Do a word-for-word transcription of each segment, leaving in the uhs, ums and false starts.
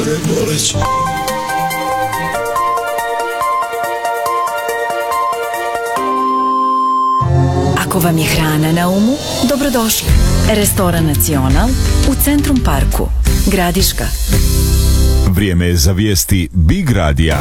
pored boleći. Ako vam je hrana na umu, dobrodošli. Restoran Nacional u Centrum Parku, Gradiška. Vrijeme je za vijesti Big Radija.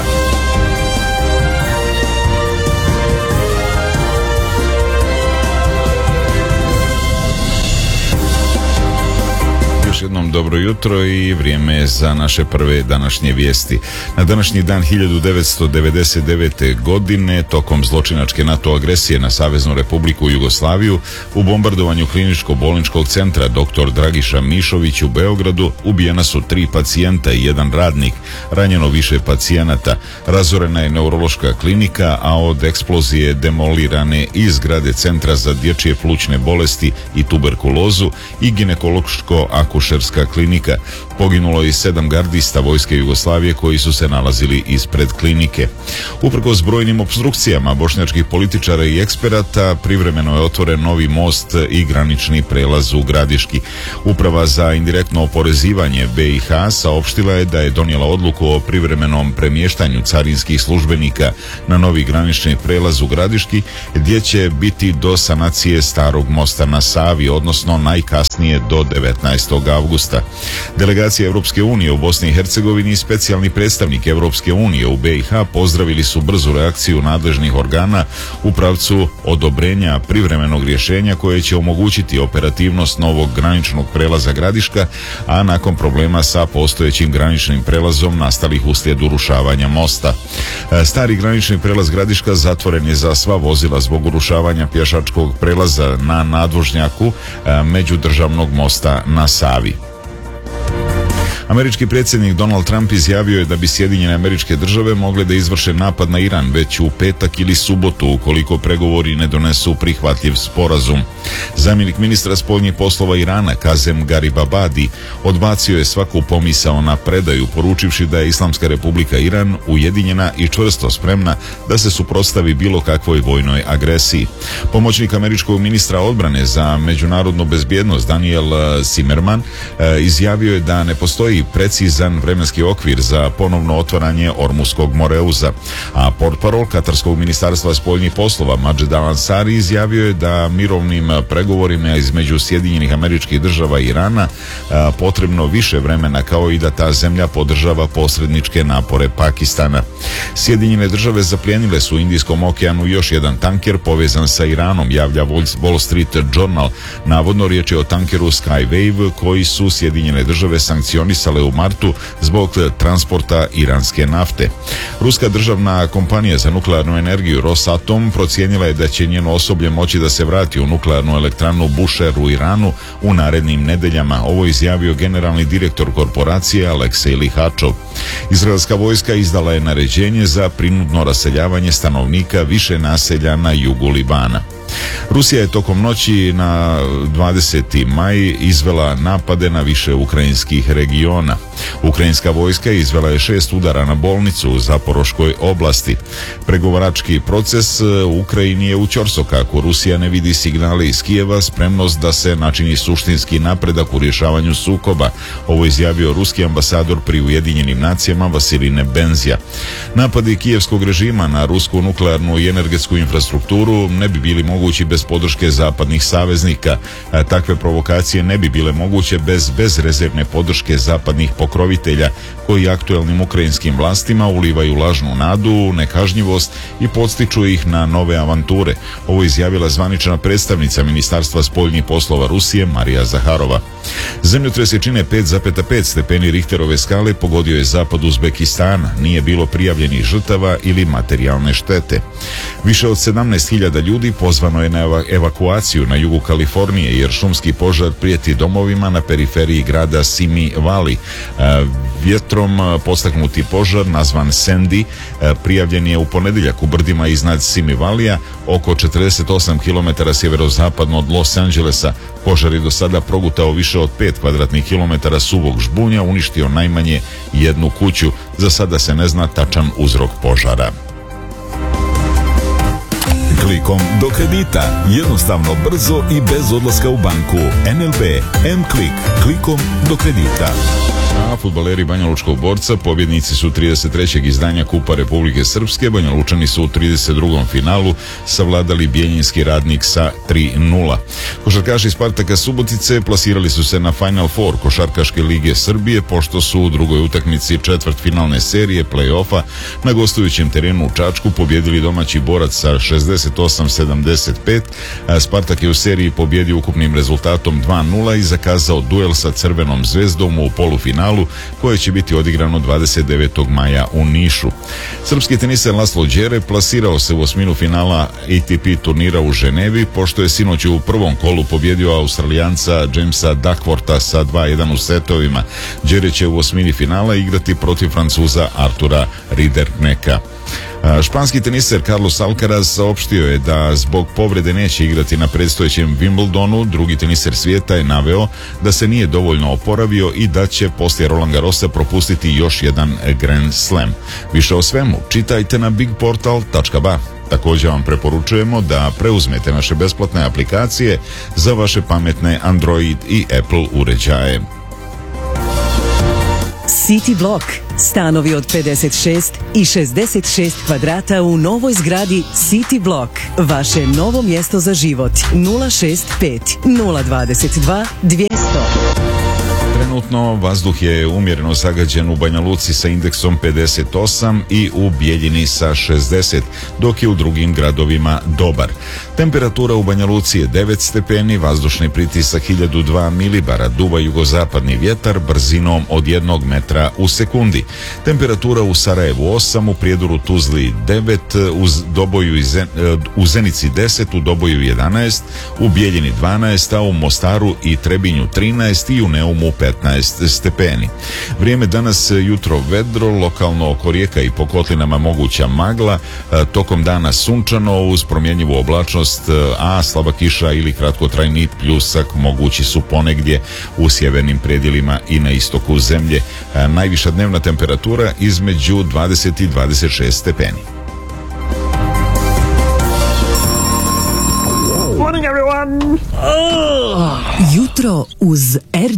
Još jednom dobro jutro i vrijeme je za naše prve današnje vijesti. Na današnji dan hiljadu devetsto devedeset devete. godine, tokom zločinačke NATO agresije na Saveznu Republiku Jugoslaviju, u bombardovanju kliničko-bolničkog centra doktor Dragiša Mišović u Beogradu ubijena su tri pacijenta i jedan radnik, ranjeno više pacijenata, razorena je neurološka klinika, a od eksplozije demolirane i zgrade Centra za dječje plućne bolesti i tuberkulozu i ginekološko-akušerska klinika. Poginulo je sedam gardista vojske Jugoslavije koji su se nalazili ispred klinike. Uprkos brojnim opstrukcijama bošnjačkih političara i eksperata, privremeno je otvoren novi most i granični prelaz u Gradiški. Uprava za indirektno oporezivanje B i H saopštila je da je donijela odluku o privremenom premještanju carinskih službenika na novi granični prelaz u Gradiški, gdje će biti do sanacije starog mosta na Savi, odnosno najkasnije do devetnaestog avgusta. Delegacija Europske unije u Bosni i Hercegovini i specijalni predstavnik Europske unije u B i H pozdravili su brzu reakciju nadležnih organa u pravcu odobrenja privremenog rješenja koje će omogućiti operativnost novog graničnog prelaza Gradiška, a nakon problema sa postojećim graničnim prelazom nastalih uslijed urušavanja mosta. Stari granični prelaz Gradiška zatvoren je za sva vozila zbog urušavanja pješačkog prelaza na nadvožnjaku međudržavnog mosta na Savi. Američki predsjednik Donald Trump izjavio je da bi Sjedinjene Američke Države mogle da izvrše napad na Iran već u petak ili subotu ukoliko pregovori ne donesu prihvatljiv sporazum. Zamjenik ministra spoljnih poslova Irana Kazem Garibabadi odbacio je svaku pomisao na predaju, poručivši da je Islamska Republika Iran ujedinjena i čvrsto spremna da se suprotstavi bilo kakvoj vojnoj agresiji. Pomoćnik američkog ministra odbrane za međunarodnu bezbjednost Daniel Zimmerman izjavio je da ne postoji precizan vremenski okvir za ponovno otvaranje Ormuskog moreuza, a portparol Katarskog ministarstva spoljnih poslova Majed Al-Ansari izjavio je da mirovnim pregovorima između Sjedinjenih Američkih Država i Irana a, potrebno više vremena, kao i da ta zemlja podržava posredničke napore Pakistana. Sjedinjene Države zaplijenile su u Indijskom okeanu još jedan tanker povezan sa Iranom, javlja Wall Street Journal. Navodno riječ je o tankeru Skywave koji su Sjedinjene Države sankcionisale u martu zbog transporta iranske nafte. Ruska državna kompanija za nuklearnu energiju Rosatom procijenila je da će njeno osoblje moći da se vrati u nuklearnu elektranu Bushehr u Iranu u narednim nedeljama. Ovo je izjavio generalni direktor korporacije Aleksej Lihačov. Izraelska vojska izdala je naređenje za prinudno raseljavanje stanovnika više naselja na jugu Libana. Rusija je tokom noći na dvadeseti maj izvela napade na više ukrajinskih regiona. Ukrajinska vojska izvela je šest udara na bolnicu u Zaporoškoj oblasti. Pregovarački proces u Ukrajini je u ćorsokaku. Rusija ne vidi signale iz Kijeva, spremnost da se načini suštinski napredak u rješavanju sukoba. Ovo je izjavio ruski ambasador pri Ujedinjenim nacijama Vasilij Nebenzija. Napadi kijevskog režima na rusku nuklearnu i energetsku infrastrukturu ne bi bili mogući bez podrške zapadnih saveznika. Takve provokacije ne bi bile moguće bez bezrezervne podrške zapadnih pokrovitelja koji aktuelnim ukrajinskim vlastima ulivaju lažnu nadu, nekažnjivost i podstiču ih na nove avanture. Ovo je izjavila zvanična predstavnica Ministarstva spoljnih poslova Rusije Marija Zaharova. Zemljotres jačine pet zarez pet stepeni Richterove skale pogodio je zapad Uzbekistana. Nije bilo prijavljenih žrtava ili materijalne štete. Više od sedamnaest hiljada ljudi pozvano je na evakuaciju na jugu Kalifornije jer šumski požar prijeti domovima na periferiji grada Simi Valley. Vjetrom postaknuti požar nazvan Sandy prijavljen je u ponedjeljak u brdima iznad Simi Valleyja, oko četrdeset osam kilometara sjeverozapadno od Los Angelesa. Požar je do sada progutao više od pet kvadratnih kilometara suvog žbunja, uništio najmanje jednu kuću. Za sada se ne zna tačan uzrok požara. Klikom do kredita. Jednostavno, brzo i bez odlaska u banku. N L B M-Klik. Klikom do kredita. A fudbaleri Banjalučkog Borca pobjednici su trideset trećeg izdanja Kupa Republike Srpske. Banjalučani su u trideset drugom finalu savladali Bijeljinski Radnik sa tri nula. Košarkaši Spartaka Subotice plasirali su se na Final Four Košarkaške lige Srbije, pošto su u drugoj utakmici četvrtfinalne serije play-offa na gostujućem terenu u Čačku pobjedili domaći Borac sa šezdeset osam sedamdeset pet. Spartak je u seriji pobjedio ukupnim rezultatom dva nula i zakazao duel sa Crvenom zvezdom u polufinalu koje će biti odigrano dvadeset devetog maja u Nišu. Srpski teniser Laslo Đere plasirao se u osminu finala A T P turnira u Ženevi, pošto je sinoć u prvom kolu pobjedio Australijanca Jamesa Duckwortha sa dva jedan u setovima. Đere će u osmini finala igrati protiv Francuza Artura Riderneka. Španski teniser Carlos Alcaraz saopštio je da zbog povrede neće igrati na predstojećem Wimbledonu. Drugi teniser svijeta je naveo da se nije dovoljno oporavio i da će poslije Roland Garrosa propustiti još jedan Grand Slam. Više o svemu čitajte na big portal tačka ba. Također vam preporučujemo da preuzmete naše besplatne aplikacije za vaše pametne Android i Apple uređaje. City Block. Stanovi od pedeset šest i šezdeset šest kvadrata u novoj zgradi City Block. Vaše novo mjesto za život. nula šest pet nula dvadeset dva dvjesto. Trenutno vazduh je umjereno zagađen u Banja Luci sa indeksom pedeset osam i u Bijeljini sa šezdeset, dok je u drugim gradovima dobar. Temperatura u Banja Luci je devet stepeni, vazdušni pritisak hiljadu dva milibara, duva jugozapadni vjetar brzinom od jednog metra u sekundi. Temperatura u Sarajevu osam, u Prijedoru Tuzli devet, uz Doboju i Zen, u Zenici deset, u Doboju jedanaest, u Bijeljini dvanaest, a u Mostaru i Trebinju trinaest i u Neumu petnaest stepeni. Vrijeme danas jutro vedro, lokalno oko rijeka i po kotlinama moguća magla, tokom dana sunčano uz promjenjivu oblačnost, a slaba kiša ili kratkotrajni pljusak mogući su ponegdje u sjevernim predjelima i na istoku zemlje. Najviša dnevna temperatura između dvadeset i dvadeset šest stepeni. Morning everyone! Oh. Jutro uz R